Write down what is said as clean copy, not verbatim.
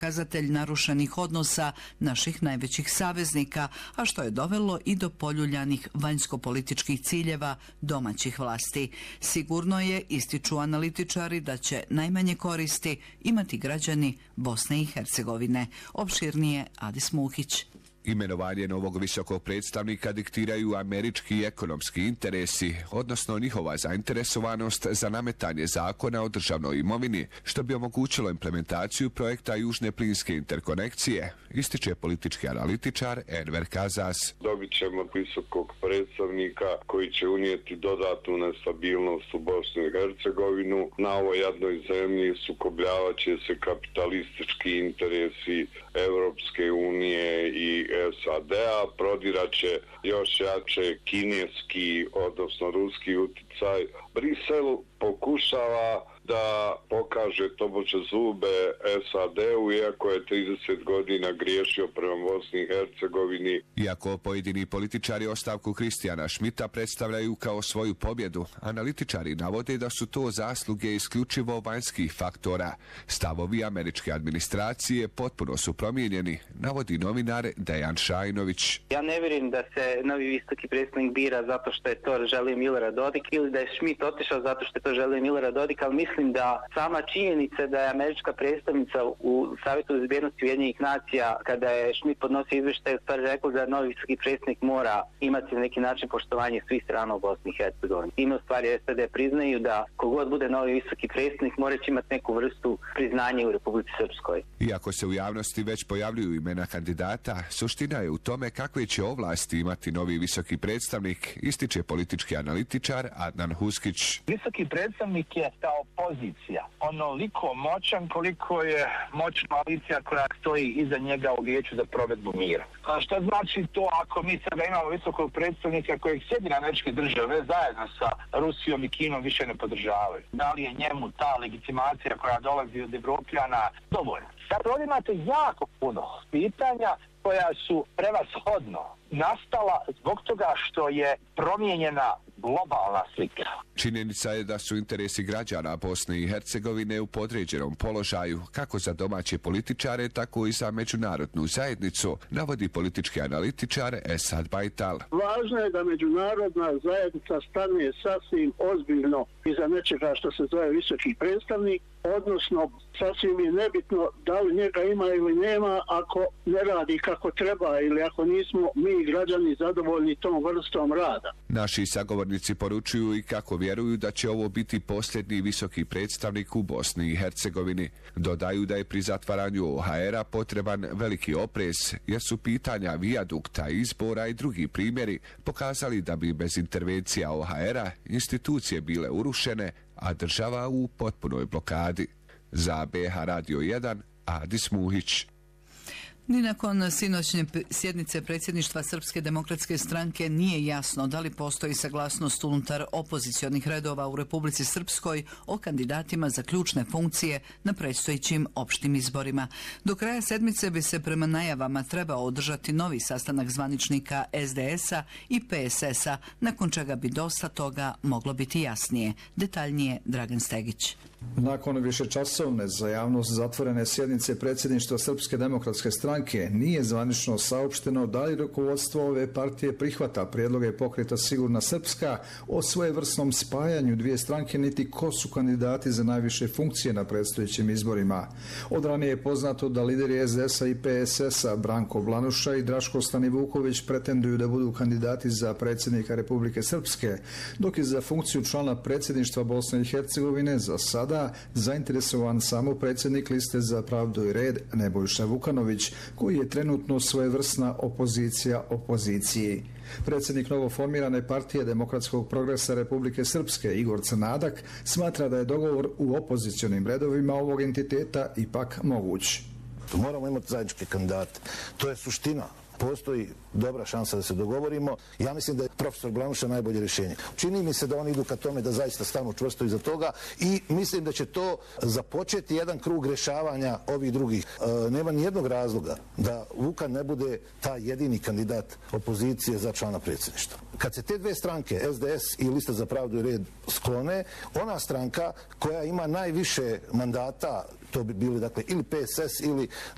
pokazatelj narušenih odnosa naših najvećih saveznika, a što je dovelo i do poljuljanih vanjskopolitičkih ciljeva domaćih vlasti. Sigurno je, ističu analitičari, da će najmanje koristi imati građani Bosne i Hercegovine. Opširnije Adis Muhić. Imenovanje novog visokog predstavnika diktiraju američki ekonomski interesi, odnosno njihova zainteresovanost za nametanje zakona o državnoj imovini, što bi omogućilo implementaciju projekta Južne plinske interkonekcije, ističe politički analitičar Enver Kazas. Dobit ćemo visokog predstavnika koji će unijeti dodatnu nestabilnost u Bosnu i Hercegovinu. Na ovoj jednoj zemlji sukobljavat će se kapitalistički interesi Evropske unije i SAD-a, prodirat će još jače kineski, odnosno ruski uticaj. Brisel pokušava da pokaže tobože zube SAD-u, iako je 30 godina griješio prema Bosni i Hercegovini. Iako pojedini političari ostavku Kristijana Šmita predstavljaju kao svoju pobjedu, analitičari navode da su to zasluge isključivo vanjskih faktora. Stavovi američke administracije potpuno su promijenjeni, navodi novinar Dejan Šajnović. Ja ne vjerujem da se novi visoki predstavnik bira zato što je to želio Milorad Dodik ili da je Šmit otišao zato što je to želio Milorad Dodik, ali mislim da sama činjenica da je američka predstavnica u Savjetu za bezbednost Ujedinjenih nacija, kada je Šmit podnosio izvještaj, stvari rekao da novi visoki predstavnik mora imati na neki način poštovanje svih strana u Bosni i Hercegovini. Time u stvari SAD priznaju da kogod bude novi visoki predstavnik mora će imati neku vrstu priznanja u Republici Srpskoj. Iako se u javnosti već pojavljuju imena kandidata, suština je u tome kakve će ovlasti imati novi visoki predstavnik, ističe politički analitičar Adnan Huskić. Visoki predstavnik je kao pozicija, onoliko moćan koliko je moćna koalicija koja stoji iza njega u Vijeću za provedbu mira. A šta znači to ako mi sada imamo visokog predstavnika kojeg Sjedinjene Američke Države zajedno sa Rusijom i Kinom više ne podržavaju? Da li je njemu ta legitimacija koja dolazi od Evropljana dovoljna? Sad ovdje imate jako puno pitanja koja su prevashodno nastala zbog toga što je promijenjena globalna slika. Činjenica je da su interesi građana Bosne i Hercegovine u podređenom položaju, kako za domaće političare, tako i za međunarodnu zajednicu, navodi politički analitičar Esad Bajtal. Važno je da međunarodna zajednica stane sasvim ozbiljno iza nečega što se zove visoki predstavnik, odnosno sasvim je nebitno da li njega ima ili nema ako ne radi kako treba ili ako nismo mi građani zadovoljni tom vrstom rada. Naši sagovornici poručuju i kako vjeruju da će ovo biti posljednji visoki predstavnik u Bosni i Hercegovini. Dodaju da je pri zatvaranju OHR-a potreban veliki oprez, jer su pitanja vijadukta, izbora i drugi primjeri pokazali da bi bez intervencija OHR-a institucije bile urušene, a država u potpunoj blokadi. Za BH Radio 1, Adis Muhić. Ni nakon sinoćnje sjednice predsjedništva Srpske demokratske stranke nije jasno da li postoji saglasnost unutar opozicionih redova u Republici Srpskoj o kandidatima za ključne funkcije na predstojećim opštim izborima. Do kraja sedmice bi se prema najavama trebao održati novi sastanak zvaničnika SDS-a i PSS-a, nakon čega bi dosta toga moglo biti jasnije. Detaljnije Dragan Stegić. Nakon višečasovne za javnost zatvorene sjednice predsjedništva Srpske demokratske stranke nije zvanično saopšteno da li rukovodstvo ove partije prihvata prijedloge pokreta Sigurna Srpska o svojevrsnom spajanju dvije stranke, niti ko su kandidati za najviše funkcije na predstojećim izborima. Od ranije je poznato da lideri SDS-a i PSS-a Branko Blanuša i Draško Stanivuković pretenduju da budu kandidati za predsjednika Republike Srpske, dok je za funkciju člana predsjedništva Bosne i Hercegovine za sada zainteresovan samo predsjednik liste Za pravdu i red Nebojša Vukanović, koji je trenutno svojevrsna opozicija opoziciji. Predsjednik novoformirane partije Demokratskog progresa Republike Srpske Igor Crnadak smatra da je dogovor u opozicionim redovima ovog entiteta ipak moguć. Moramo imati zajednički kandidat. To je suština. Postoji dobra šansa da se dogovorimo. Ja mislim da je profesor Blanuša najbolje rješenje. Čini mi se da oni idu ka tome da zaista stanu čvrsto iza toga i mislim da će to započeti jedan krug rješavanja ovih drugih. Nema ni jednog razloga da Vukan ne bude taj jedini kandidat opozicije za člana predsjedništva. Kad se te dve stranke, SDS i Lista za pravdu i red, sklone, ona stranka koja ima najviše mandata, to bi bili dakle ili PSS ili